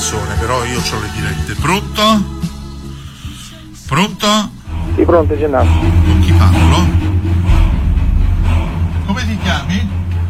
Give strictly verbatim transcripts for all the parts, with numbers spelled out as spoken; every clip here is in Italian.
persone, però io ho le dirette. Pronto? Pronto? Sì, pronto, Gennaro. Con chi parlo? Come ti chiami?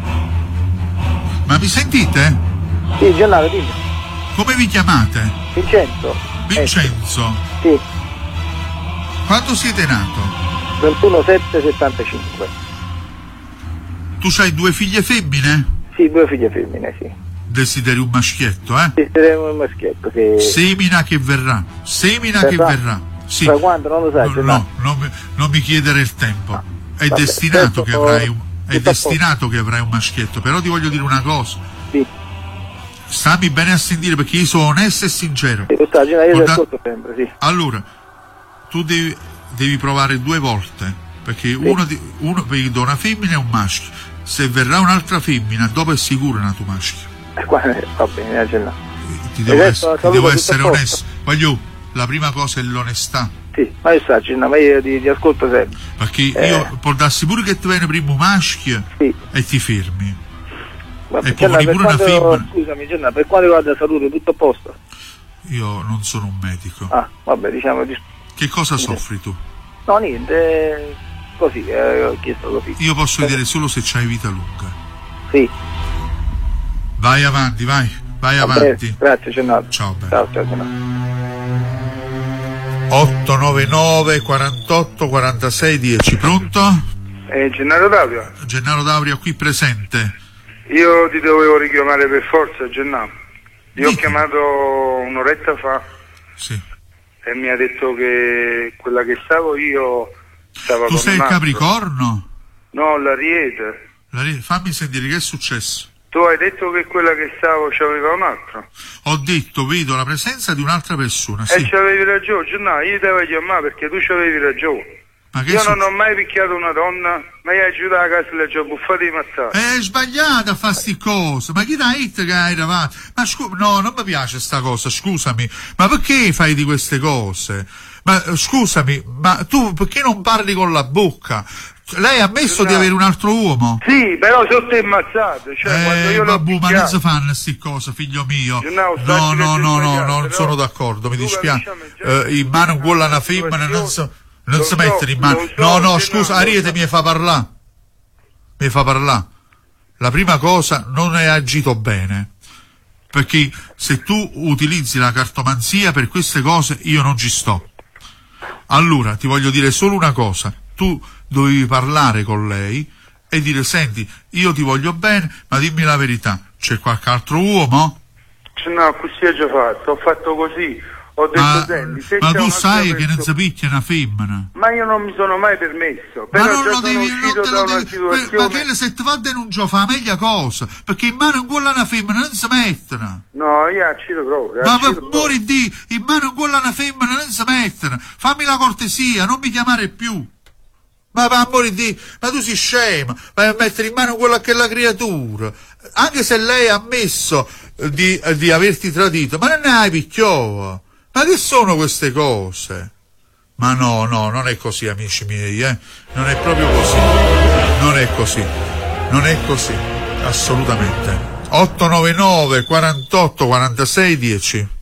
Ma mi sentite? Sì, Gennaro, dimmi. Come vi chiamate? Vincenzo. Vincenzo? Eh. Sì. Quando siete nato? ventuno sette settantacinque. Tu c'hai due figlie femmine? Sì, due figlie femmine, sì. Desideri un maschietto, eh? Desideriamo un maschietto, sì. Semina che verrà. Semina verrà. che verrà. Sì. Da quando non lo sai? No, no, non, mi, non mi chiedere il tempo. Ah, è vabbè, destinato che avrai un, è tutto a destinato che avrai un maschietto, però ti voglio dire una cosa. Sì. Stammi bene a sentire perché io sono onesto e sincero. Sì, lo sta, io Guarda, ti ascolto sempre, sì. Allora, tu devi, devi provare due volte, perché sì. uno, di, uno vedo una femmina e un maschio. Se verrà un'altra femmina, dopo è sicuro una tua maschio. Eh, qua, va bene, eh, ti devo, essere, ti devo essere onesto. Voglio, la prima cosa è l'onestà. Sì, ma io so, Gennaro, ma io ti, ti ascolto sempre. Perché eh. io può darsi pure che ti viene prima un maschio sì. e ti fermi. Vabbè, e poi pure una femmina. Scusami, Gennaro, per quanto riguarda la salute, tutto a posto? Io non sono un medico. Ah, vabbè, diciamo. Che cosa sì. soffri tu? No, niente, così, eh, ho chiesto così. Io posso eh. vedere solo se c'hai vita lunga. Sì. Vai avanti, vai, vai Vabbè, avanti. Grazie, Gennaro. Ciao, bene. Ciao, ciao, Gennaro. otto nove nove quarantotto quarantasei dieci. Pronto? Eh, Gennaro D'Auria. Gennaro D'Auria qui presente. Io ti dovevo richiamare per forza, Gennaro. Io Dica. ho chiamato un'oretta fa. Sì. E mi ha detto che quella che stavo io stava tu con sei un il altro. Capricorno? No, l'Ariete. L'Ariete. Fammi sentire che è successo. Tu hai detto che quella che stavo c'aveva un altro. Ho detto, vedo la presenza di un'altra persona. Sì. E c'avevi ragione, Gennaro, io ti devo chiamare perché tu c'avevi ragione. Ma che io su... non ho mai picchiato una donna, ma io aiutato a casa e le ho buffate di mazzate. È sbagliato a fare sti cose, ma chi t'ha detto che hai davanti? Ma scu... no, non mi piace sta cosa, scusami, ma perché fai di queste cose? Ma scusami, ma tu perché non parli con la bocca? Lei ha ammesso no. di avere un altro uomo? Sì, però sotto immazzato, cioè eh, quando io l'ho vabbè, ma non si fanno sti cose, figlio mio. No, no, no, no, no, non sono d'accordo, mi dispiace. Eh, in mano quella una femmina non so... Non si mettere in mano. No, no, scusa, Ariete mi fa parlare. Mi fa parlare. La prima cosa, non hai agito bene. Perché se tu utilizzi la cartomanzia per queste cose, io non ci sto. Allora, ti voglio dire solo una cosa. Tu dovevi parlare con lei e dire, senti, io ti voglio bene, ma dimmi la verità. C'è qualche altro uomo? No, così ho già fatto. Ho fatto così. Ho detto, ma, senti, se ma c'è tu sai persona... che non si picchia una femmina? Ma io non mi sono mai permesso. Però ma non già lo sono devi, uscito non te da lo una devi, situazione... ma che se ti va a denunciare fa meglio cosa, perché in mano quella una femmina non si mettono. No, io accido proprio. Ma per amore di in mano quella una femmina non si mettono. Fammi la cortesia, non mi chiamare più. Ma per amore di, ma tu sei scema, vai a mettere in mano quella che è la creatura. Anche se lei ha ammesso di, di averti tradito, ma non ne hai picchiova. Ma che sono queste cose? Ma no, no, non è così, amici miei, eh? Non è proprio così. Non è così. Non è così. Assolutamente. otto nove nove quarantotto quarantasei dieci.